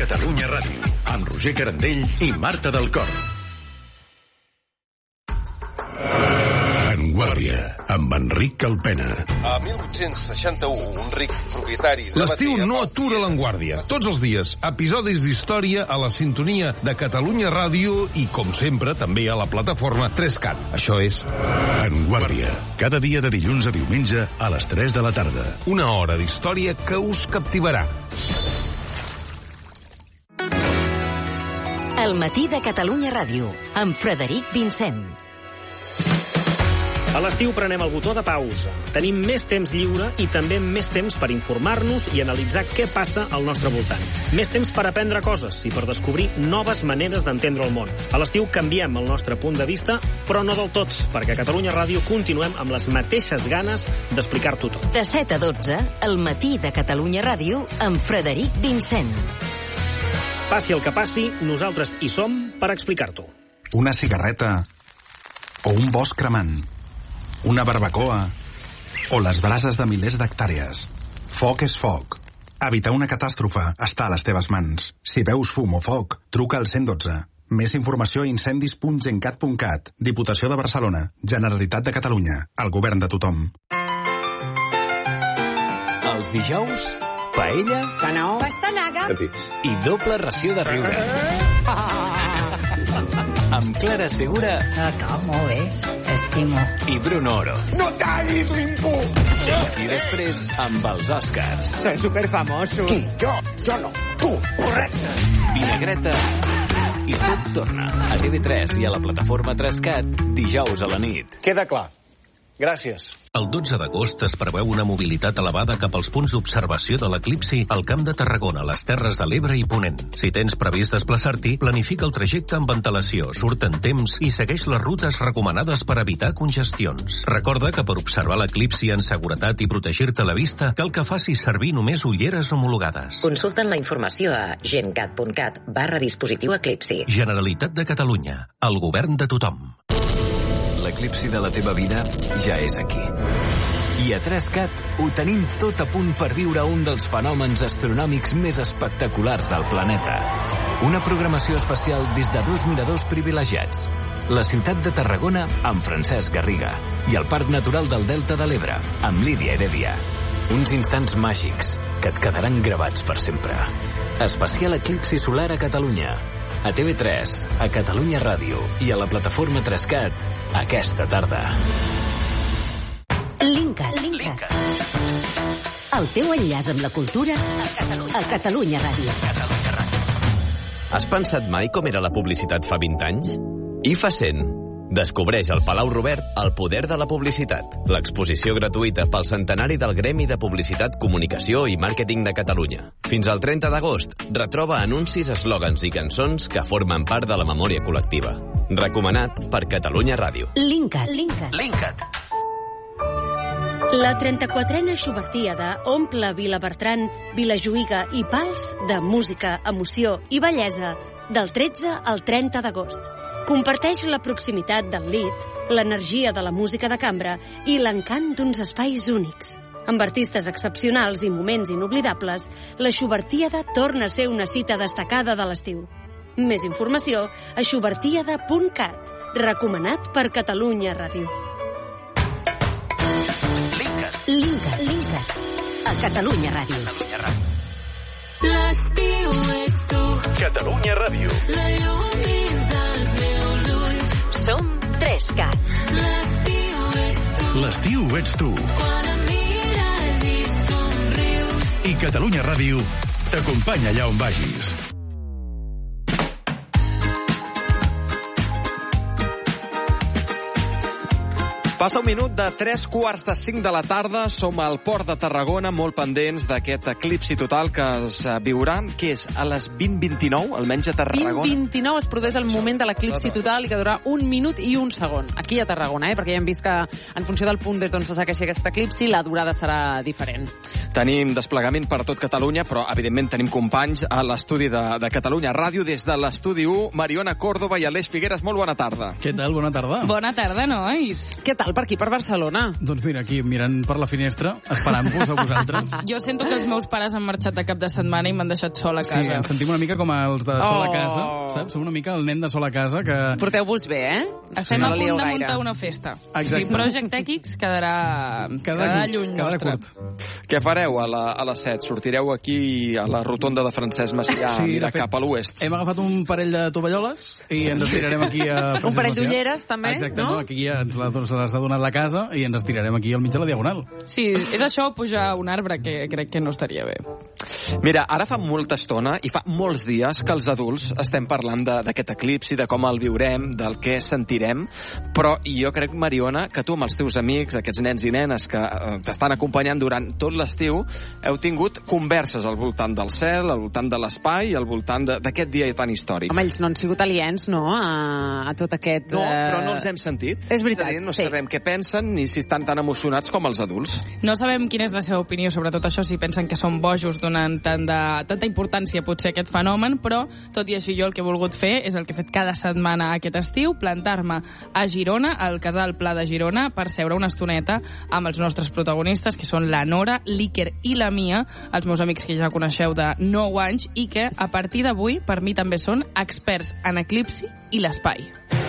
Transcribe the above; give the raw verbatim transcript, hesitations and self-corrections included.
Catalunya Ràdio, amb Roger Carandell i Marta del Cor. Vanguardia, amb Enric Calpena. A mil vuit-cents seixanta-u, un ric propietari... L'estiu no atura l'Enguàrdia. Tots els dies, episodis d'història a la sintonia de Catalunya Ràdio i, com sempre, també a la plataforma tres cat. Això és... Vanguardia, cada dia de dilluns a diumenge a les tres de la tarda. Una hora d'història que us captivarà. El matí de Catalunya Ràdio, amb Frederic Vincent. A l'estiu prenem el botó de pausa. Tenim més temps lliure i també més temps per informar-nos i analitzar què passa al nostre voltant. Més temps per aprendre coses i per descobrir noves maneres d'entendre el món. A l'estiu canviem el nostre punt de vista, però no del tot, perquè a Catalunya Ràdio continuem amb les mateixes ganes d'explicar-t'ho tot. De set a dotze, el matí de Catalunya Ràdio, amb Frederic Vincent. Passi el que passi, nosaltres hi som per explicar-t'ho. Una cigarreta o un bosc cremant, una barbacoa o les brases de milers d'hectàrees. Foc és foc. Evitar una catàstrofe està a les teves mans. Si veus fum o foc, truca al cent dotze. Més informació a incendis punt gencat punt cat. Diputació de Barcelona. Generalitat de Catalunya. El govern de tothom. Els dijous, paella, Canó, pastanaga i doble ració de riure. Amb Clara Segura. Acá, molt bé, estimo. I Bruno Oro. No tallis l'imput! I després amb els Oscars. Soy superfamoso. Qui? Jo? Jo no. Tu. Correcte. Vinagreta. I tot torna a T V tres i a la plataforma tres cat dijous a la nit. Queda clar. Gràcies. El dotze d'agost es preveu una mobilitat elevada cap als punts d'observació de l'eclipsi al Camp de Tarragona, les Terres de l'Ebre i Ponent. Si tens previst desplaçar-t'hi, planifica el trajecte amb antelació, surt en temps i segueix les rutes recomanades per evitar congestions. Recorda que per observar l'eclipsi en seguretat i protegir-te la vista, cal que facis servir només ulleres homologades. Consulten la informació a gencat punt cat barra dispositiu eclipsi. Generalitat de Catalunya, el govern de tothom. L'eclipsi de la teva vida ja és aquí. I a tres cat ho tenim tot a punt per viure un dels fenòmens astronòmics més espectaculars del planeta. Una programació especial des de dos miradors privilegiats. La ciutat de Tarragona amb Francesc Garriga i el Parc Natural del Delta de l'Ebre amb Lídia Heredia. Uns instants màgics que et quedaran gravats per sempre. Especial eclipsi solar a Catalunya. A T V tres, a Catalunya Ràdio i a la plataforma tres cat aquesta tarda. Linkat. Linkat. El teu enllaç amb la cultura a Catalunya, a Catalunya Ràdio. Catalunya Ràdio. Has pensat mai com era la publicitat fa vint anys? I fa cent. Descobreix al Palau Robert el poder de la publicitat. L'exposició gratuïta pel centenari del Gremi de Publicitat, Comunicació i Màrqueting de Catalunya. Fins al trenta d'agost, retroba anuncis, eslògans i cançons que formen part de la memòria col·lectiva. Recomanat per Catalunya Ràdio. Linkat. Linkat. Linkat. La trenta-quatrena Xubertíada omple Vilabertran, Vilajuïga i Pals de música, emoció i bellesa del tretze al trenta d'agost. Comparteix la proximitat del lit, l'energia de la música de cambra i l'encant d'uns espais únics. Amb artistes excepcionals i moments inoblidables, la Xubertíada torna a ser una cita destacada de l'estiu. Més informació a xubertíada punt cat, recomanat per Catalunya Ràdio. Linkat. Linkat. A Catalunya Ràdio. Catalunya Ràdio. L'estiu és tu. Catalunya Ràdio. La llum dins dels meus ulls. Som tres cat. L'estiu ets tu. L'estiu ets tu. Quan em mires i somrius. I Catalunya Ràdio t'acompanya allà on vagis. Passa un minut de tres quarts de cinc de la tarda. Som al Port de Tarragona, molt pendents d'aquest eclipsi total que es viurà, que és a les vint vint-i-nou, almenys a Tarragona. vint vint-i-nou es produeix el moment de l'eclipsi total i que durarà un minut i un segon. Aquí a Tarragona, eh? Perquè ja hem vist que en funció del punt des d'on se segueixi aquest eclipsi, la durada serà diferent. Tenim desplegament per tot Catalunya, però evidentment tenim companys a l'estudi de, de Catalunya Ràdio. Des de l'estudi u, Mariona Córdoba i Aleix Figueres. Molt bona tarda. Què tal? Bona tarda. Bona tarda, nois. Què tal? per aquí, per Barcelona? Doncs mira, aquí, mirant per la finestra, esperant-vos a vosaltres. Jo sento que els meus pares han marxat de cap de setmana i m'han deixat sol a casa. Sí, ens sentim una mica com els de sol a Oh. casa, saps? Som una mica el nen de sol a casa que... Porteu-vos bé, eh? Estem Sí. a No punt lieu de gaire. muntar una festa. Exacte. Sí, Project X quedarà, quedarà curt, lluny quedarà nostre. curt. Què fareu a, la, a les set? Sortireu aquí a la rotonda de Francesc Macià Sí, a de mirar fet, cap a l'oest? Hem agafat un parell de tovalloles i ens estirarem aquí a... Un parell d'ulleres, també, Exacte, no? no? Aquí ja ens la- doncs les ha donat la casa i ens estirarem aquí al mig de la diagonal. Sí, és això o pujar un arbre, que crec que no estaria bé. Mira, ara fa molta estona i fa molts dies que els adults estem parlant de- d'aquest eclipsi, de com el viurem, del què sentirem, però jo crec, Mariona, que tu amb els teus amics, aquests nens i nenes que eh, t'estan acompanyant durant tot l'estiu, heu tingut converses al voltant del cel, al voltant de l'espai, al voltant de- d'aquest dia tan històric. Home, ells no han sigut aliens, no?, a, a tot aquest... No, eh, però no els hem sentit. És veritat, No sí. sabem què pensen ni si estan tan emocionats com els adults. No sabem quina és la seva opinió sobre tot això, si pensen que som bojos donant tant de, tanta importància potser a aquest fenomen, però tot i així jo el que he volgut fer és el que he fet cada setmana aquest estiu, plantar-me a Girona, al casal Pla de Girona, per seure una estoneta amb els nostres protagonistes, que són la Nora, l'Iker i la Mia, els meus amics que ja coneixeu de nou anys i que a partir d'avui per mi també són experts en eclipsi i l'espai.